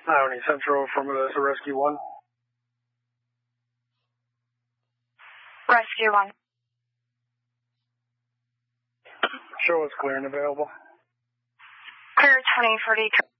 Downey Central, affirmative to Rescue 1. Rescue 1. Show is clear and available. Clear 2042.